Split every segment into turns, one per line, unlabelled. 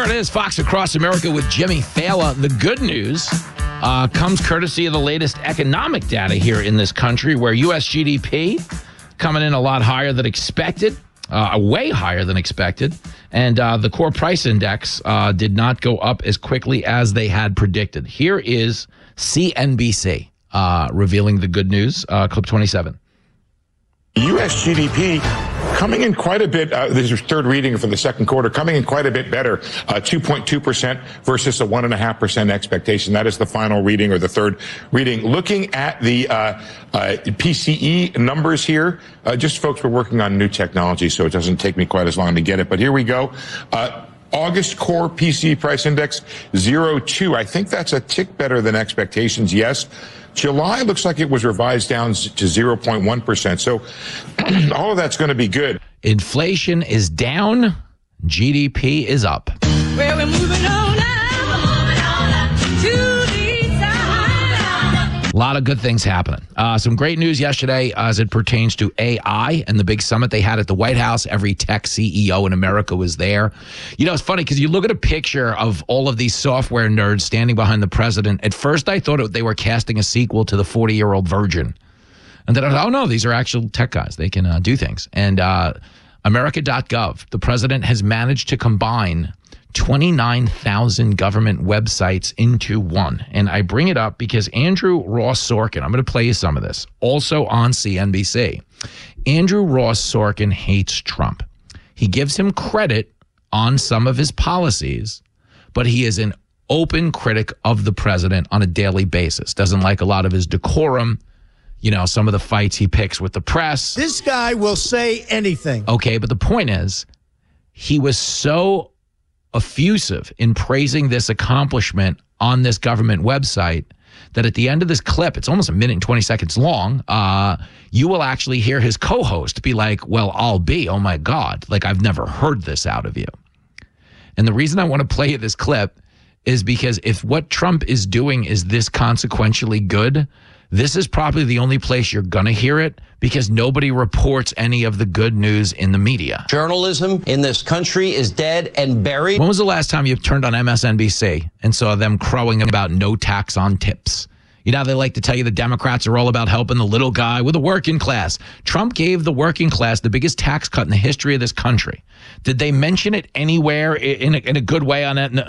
Here it is, Fox Across America with Jimmy Fallon. The good news comes courtesy of the latest economic data here in this country, where U.S. GDP coming in a lot higher than expected, way higher than expected, and the core price index did not go up as quickly as they had predicted. Here is CNBC revealing the good news, clip 27.
U.S. GDP coming in quite a bit. This is third reading for the second quarter, coming in quite a bit better, 2.2% versus a 1.5% expectation. That is the final reading, or the third reading. Looking at the PCE numbers here, just folks, we're working on new technology, so it doesn't take me quite as long to get it. But here we go. August core PCE price index 0.2. I think that's a tick better than expectations. Yes. July looks like it was revised down to 0.1%. So all of that's going to be good.
Inflation is down. GDP is up.
Well, we're moving on now to the side.
A lot of good things happening. Some great news yesterday as it pertains to AI and the big summit they had at the White House. Every tech CEO in America was there. You know, it's funny because you look at a picture of all of these software nerds standing behind the president. At first, I thought they were casting a sequel to the 40-Year-Old Virgin. And then I thought, oh, no, these are actual tech guys. They can do things. And America.gov, the president has managed to combine 29,000 government websites into one. And I bring it up because Andrew Ross Sorkin, I'm going to play you some of this, also on CNBC. Andrew Ross Sorkin hates Trump. He gives him credit on some of his policies, but he is an open critic of the president on a daily basis. Doesn't like a lot of his decorum, you know, some of the fights he picks with the press.
This guy will say anything.
Okay, but the point is, he was so effusive in praising this accomplishment on this government website that at the end of this clip, it's almost a minute and 20 seconds long, you will actually hear his co-host be like, well, oh my God, like I've never heard this out of you. And the reason I want to play you this clip is because if what Trump is doing is this consequentially good, this is probably the only place you're going to hear it, because nobody reports any of the good news in the media.
Journalism in this country is dead and buried.
When was the last time you turned on MSNBC and saw them crowing about no tax on tips? You know, they like to tell you the Democrats are all about helping the little guy with the working class. Trump gave the working class the biggest tax cut in the history of this country. Did they mention it anywhere in a good way on it?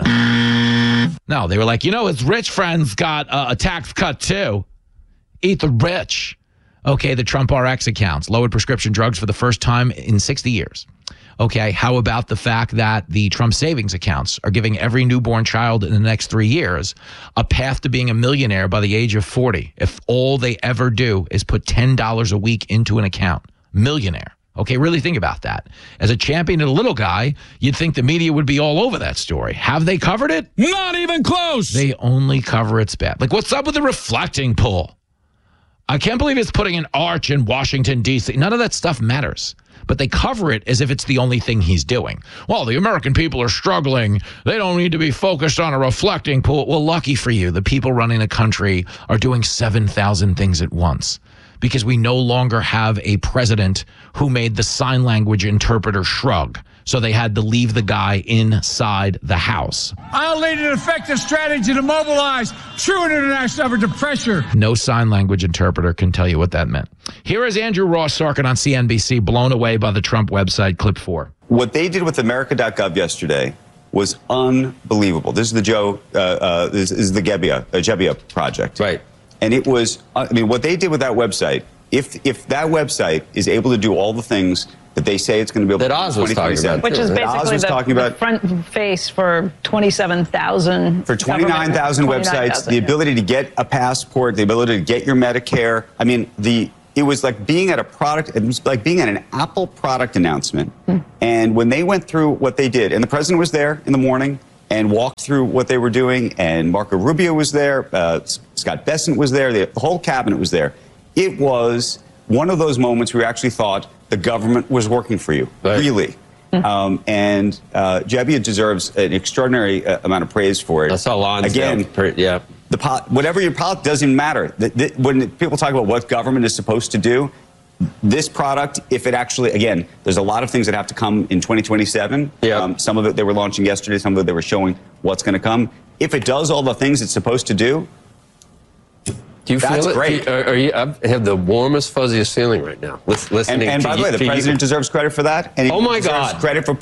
No, they were like, you know, his rich friends got a tax cut too. Eat the rich. Okay, the Trump RX accounts lowered prescription drugs for the first time in 60 years. Okay, how about the fact that the Trump savings accounts are giving every newborn child in the next 3 years a path to being a millionaire by the age of 40 if all they ever do is put $10 a week into an account? Millionaire. Okay, really think about that. As a champion of the little guy, you'd think the media would be all over that story. Have they covered it?
Not even close.
They only cover its bad. Like, what's up with the reflecting pool? I can't believe it's putting an arch in Washington, D.C. None of that stuff matters. But they cover it as if it's the only thing he's doing. Well, the American people are struggling. They don't need to be focused on a reflecting pool. Well, lucky for you, the people running the country are doing 7,000 things at once, because we no longer have a president who made the sign language interpreter shrug. So they had to leave the guy inside the House.
I'll lead an effective strategy to mobilize true international effort to pressure.
No sign language interpreter can tell you what that meant. Here is Andrew Ross Sorkin on CNBC, blown away by the Trump website, clip 4.
What they did with America.gov yesterday was unbelievable. This is the this is the Gebbia project.
Right.
And it was, I mean, what they did with that website, if that website is able to do all the things that they say it's going to be able
that
to
Oz was talking about,
which is basically the front face for 27,000.
For 29,000 websites, the ability to get a passport, the ability to get your Medicare. I mean, it was like being at a product, it was like being at an Apple product announcement. And when they went through what they did, and the president was there in the morning and walked through what they were doing, and Marco Rubio was there, Scott Bessent was there, the whole cabinet was there. It was one of those moments where you actually thought the government was working for you, right. Really. And Gebbia deserves an extraordinary amount of praise for it.
That's how Lonsdale,
again,
yeah.
Whatever your politics doesn't matter. When people talk about what government is supposed to do, this product, if it actually, again, there's a lot of things that have to come in 2027.
Yeah.
Some of it they were launching yesterday. Some of it they were showing what's going to come. If it does all the things it's supposed to do,
do you
that's
feel it?
great.
I have the warmest, fuzziest feeling right now. Listening
and by the way, the president deserves credit for that. And he
oh my
deserves
God.
credit for